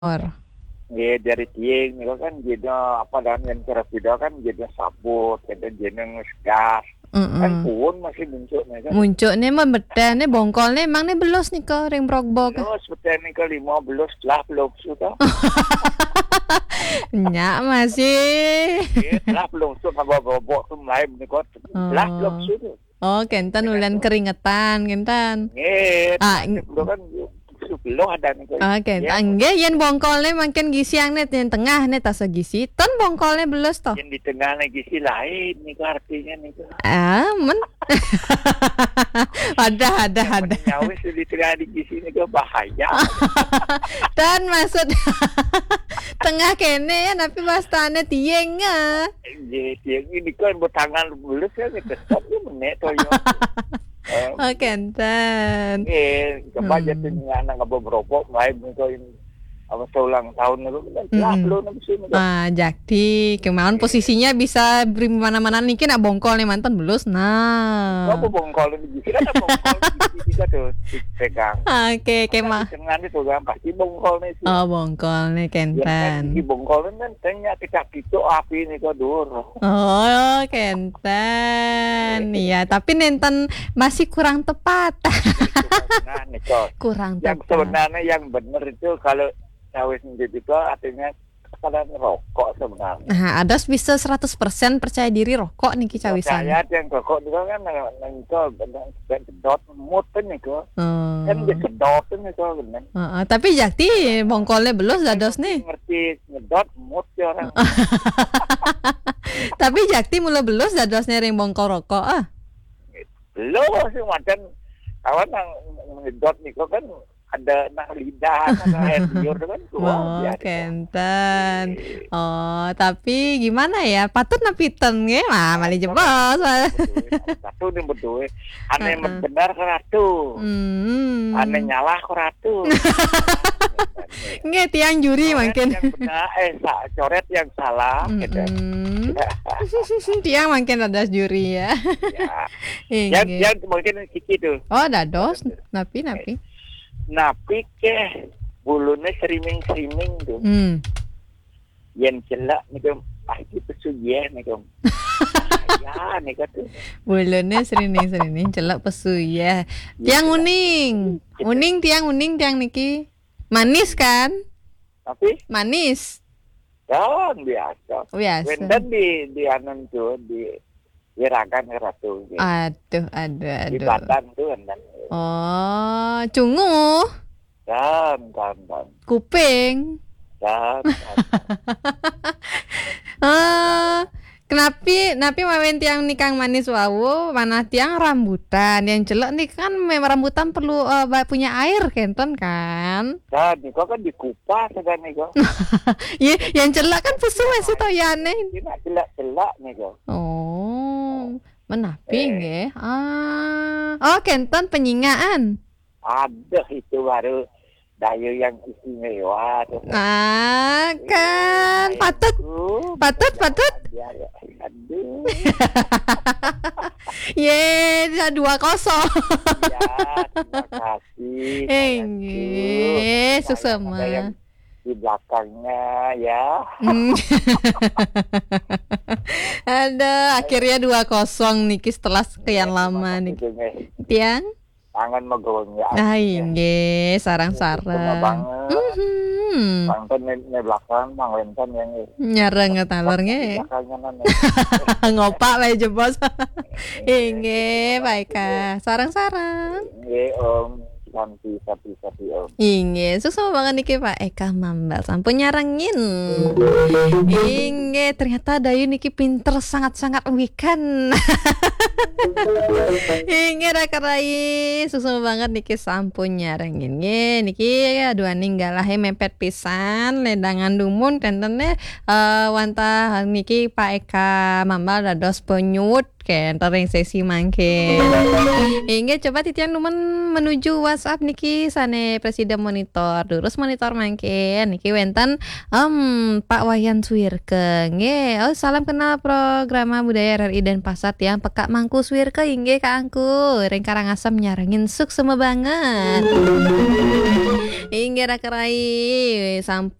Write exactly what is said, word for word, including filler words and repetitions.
Or. Nggih dari tieng niku kan jeda apa dan yang cara video kan jeda sabut, jeda jeneng gas. Kan Mm. pun masih muncul nih kan. Muncul nih mah bedah nih bongkol nih emang nih belos nih ke ring brogbok. Belos betul nih ke lima belas lah belum sudah. Nyak masih. Lah belum sudah bawa-bawa tuh mulai nih kok. Lah belum sudah. Oh, kentan ulan keringetan, kentan. Nggih, Ah, belum kan belum ada nih. Oke, nggih yen bongkolnya makin gisiang nih yang tengah nih tas gisi. Ton bongkolnya belos toh. Yang di tengah lagi sih lain nih artinya nih. Ah, men. ada ada ada. Nyawis di tengah di gisi ini ke bahaya. Dan maksud tengah kene ya tapi pastane tieng ah. Nggih, tieng ini kan bertangan beles ya nih kesat ya menek toyo. Oh, kentan. Eh, kebaca tuh anak ngeberobok mulai mungkin apa seulang tahun itu kan lah belum nabis ini. Ah, jadi kemauan posisinya bisa beri mana-mana nih nak bongkol nih mantan belus. Nah. Apa bongkol ini bisa ada bongkol bisa tuh dipegang. Oke, kemah. Dengan itu kan pasti bongkol nih. Oh, bongkol nih kentan. Di bongkol kan tanya tidak gitu api nih kok dur. Oh, kentan. Iya, tapi nenten masih kurang tepat. Nah, nih kok. Kurang yang tepat. sebenarnya yang benar itu kalau cawis menjadi itu artinya kalian rokok sebenarnya. Nah, ada bisa seratus persen percaya diri rokok nih cawisan. Saya yang rokok juga kan nengko sedot muten nih kok. Hmm. Kan dia sedot nih kok bener. Uh, uh, tapi jakti bongkolnya belum dados nih. Ngerti ngedot mut ya orang. Tapi jakti mulai belus dadosnya ring bongkol rokok ah. Belum sih macam kawan yang ngedot nih kok kan ada nah lidah, ada air liur kan tuh. Oh, kentan. Oh, tapi gimana ya? Patut napiten nge, mah mali jebos. Satu nih berdua. Aneh uh-uh. benar ke ratu. Hmm. Aneh nyalah ke ratu. Nge tiang juri makin. Yang benar, eh coret yang salah. Mm-hmm. Gitu. Tiang makin ada juri ya. Ya. yang, yang mungkin kiki tuh. Oh, dados. Napi, napi. Napi ke bulunya seriming-seriming tuh. Hmm. Yang celak nih kan pasti pesugiah nih kan. Ya nih kan tuh. Bulunya seriming-seriming celak pesu ya. Tiang uning. Uning tiang uning tiang niki. Manis kan? Tapi manis. Ya biasa. Biasa. Wendan di di anon tuh di Irakan ratu. Gitu. Aduh, aduh, aduh. Di Batam tuh wendan. Oh, cungu. Dan, dan, dan. Kuping. Dan, dan. Ah, kenapi, napi mawen tiang nikang manis wawu, mana tiang rambutan. Yang celok nih kan memang rambutan perlu uh, punya air kenton kan? Dan, niko kan dikupas kan niko. Iya, yang celok kan pusu masih toyane. Tidak celak-celak niko. Oh. Menaping eh. ya. Ah. Oh, kenton penyingaan. Ada itu baru dayu yang istimewa. Ah, kan patut. Patut, patut. Aduh. Ye, dua kosong. Ya, terima kasih. Eh, susama. Di belakangnya ya. Ada akhirnya dua kosong niki setelah sekian lama nih. Tiang tangan megongnya. Ah iya, sarang-sarang. Mhm. Bangten ne belakang Mang Wentan yang nyareng talornya. Ngopak bae jebos. Inge baik ka. Sarang-sarang. Nggih, Om. Santi sapi sapi om. Inge, sukses banget niki Pak Eka Mambal, sampun nyarangin. Inge, ternyata Dayu niki pinter sangat-sangat weekend. Inge rakarai, sukses banget niki sampun nyarangin. Nge, niki aduh ninggalah mepet pisan, ledangan dumun tentene uh, wanta niki Pak Eka Mambal dados penyut kenton yang sesi mangke. Hingga coba titian numen menuju WhatsApp niki sane presiden monitor. Durus monitor mangke niki wenten um, Pak Wayan Suwirke. Nggih, oh salam kenal programa budaya R R I dan Pasar yang peka mangku Suwirke inggih Kak Angku. Reng Karangasem nyarengin suk semua banget. Inggih rakerai sampai